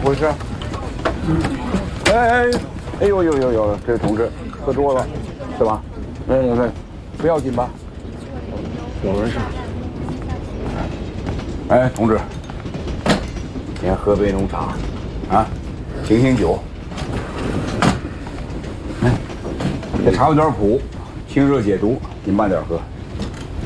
回事？哎呦，这位同志喝多了，是吧？对，不要紧吧？有人事。哎，同志，先喝杯浓茶，啊，醒酒。哎，这茶有点苦，清热解毒，你慢点喝。